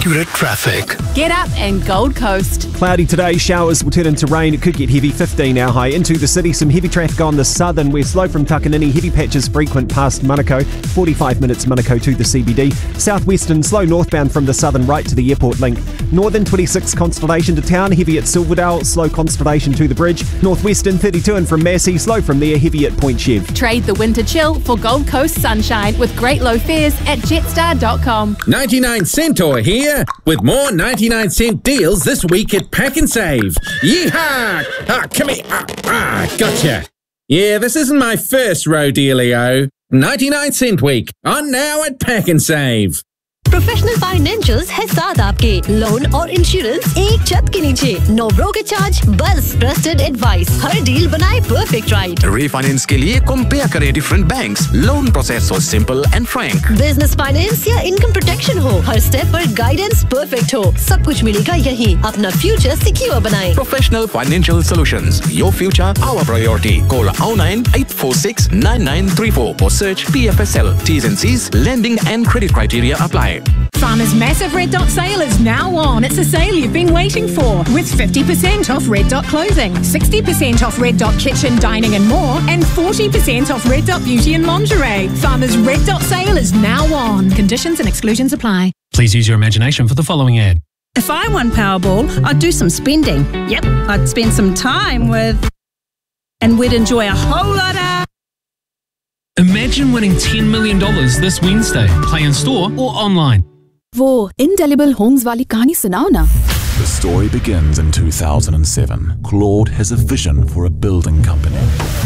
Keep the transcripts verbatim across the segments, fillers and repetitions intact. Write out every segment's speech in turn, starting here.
accurate traffic. Get up and Gold Coast. Cloudy today, showers will turn into rain. It could get heavy, fifteen hour high. Into the city, some heavy traffic on the southern. We're slow from Takanini, heavy patches frequent past Manukau. forty-five minutes Manukau to the C B D. Southwestern, slow northbound from the southern right to the airport link. Northern twenty-six Constellation to town, heavy at Silverdale, slow Constellation to the bridge. Northwestern thirty-two and from Massey, slow from there, heavy at Point Chev. Trade the winter chill for Gold Coast sunshine with great low fares at jetstar dot com. ninety-nine Centaur here with more ninety-nine cent deals this week at Pack and Save. Yeehaw! Ah, come here. Ah, ah, gotcha. Yeah, this isn't my first rodeo. ninety-nine cent week on now at Pack and Save. Professional financials है साथ आपके loan और insurance एक छत के नीचे no broker charge बस trusted advice हर deal बनाए परफेक्ट राइट रीफाइनेंस के लिए कंपेयर करें डिफरेंट बैंक्स लोन प्रोसेस हो simple and Frank business finance या इनकम प्रोटेक्शन हो हर स्टेप पर गाइडेंस परफेक्ट हो सब कुछ मिलेगा यहीं अपना फ्यूचर सिक्योर बनाएं professional financial solutions your future our priority call oh nine eight four six nine nine three four or search P F S L T's and C's lending and credit criteria apply. Farmer's massive Red Dot sale is now on. It's a sale you've been waiting for, with fifty percent off Red Dot clothing, sixty percent off Red Dot kitchen, dining and more, and forty percent off Red Dot beauty and lingerie. Farmer's Red Dot sale is now on. Conditions and exclusions apply. Please use your imagination for the following ad. If I won Powerball, I'd do some spending. Yep, I'd spend some time with... and we'd enjoy a whole lot of... Imagine winning ten million dollars this Wednesday. Play in store or online. वो Indelible Homes वाली कहानी सुनाओ ना. The story begins in two thousand seven. Claude has a vision for a building company.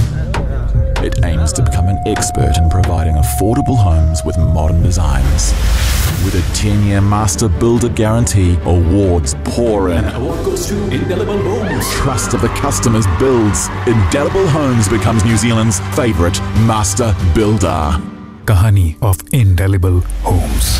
It aims to become an expert in providing affordable homes with modern designs. With a ten-year master builder guarantee, awards pour in. Award goes to Indelible Homes. Trust of the customers builds. Indelible Homes becomes New Zealand's favourite master builder. Kahani of Indelible Homes.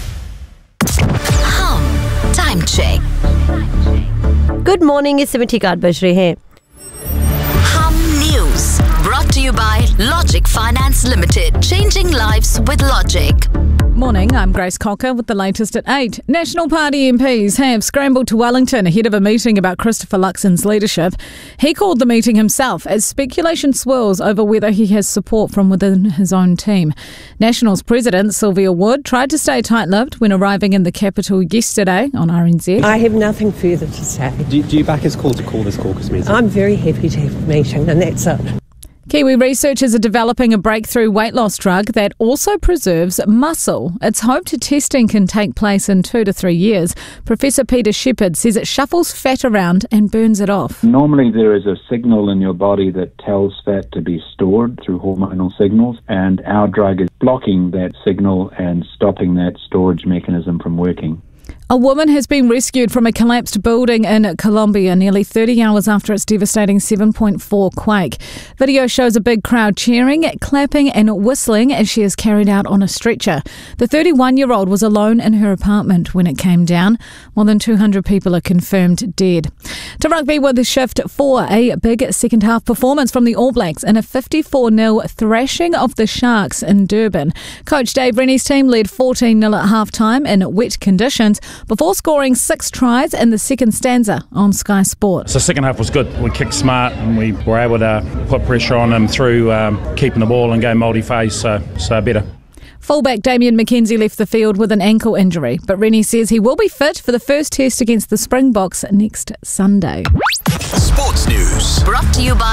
Time check good morning इस समय ठीक आठ बज रहे हैं हम news brought to you by Logic Finance Limited, changing lives with Logic. Morning, I'm Grace Cocker with the latest at eight. National Party M Ps have scrambled to Wellington ahead of a meeting about Christopher Luxon's leadership. He called the meeting himself as speculation swirls over whether he has support from within his own team. Nationals President Sylvia Wood tried to stay tight-lipped when arriving in the capital yesterday on R N Z. I have nothing further to say. Do, do you back his call to call this caucus meeting? I'm very happy to have a meeting, and that's it. Kiwi researchers are developing a breakthrough weight loss drug that also preserves muscle. It's hoped testing can take place in two to three years. Professor Peter Shepherd says it shuffles fat around and burns it off. Normally there is a signal in your body that tells fat to be stored through hormonal signals, and our drug is blocking that signal and stopping that storage mechanism from working. A woman has been rescued from a collapsed building in Colombia nearly thirty hours after its devastating seven point four quake. Video shows a big crowd cheering, clapping and whistling as she is carried out on a stretcher. The thirty-one-year-old was alone in her apartment when it came down. More than two hundred people are confirmed dead. To rugby with a shift for a big second-half performance from the All Blacks in a fifty-four nil thrashing of the Sharks in Durban. Coach Dave Rennie's team led fourteen nil at half-time in wet conditions, before scoring six tries in the second stanza on Sky Sport. So the second half was good. We kicked smart and we were able to put pressure on them through um, keeping the ball and going multi-phase, so, so better. Fullback Damien McKenzie left the field with an ankle injury, but Rennie says he will be fit for the first test against the Springboks next Sunday. Sports News Brought to you by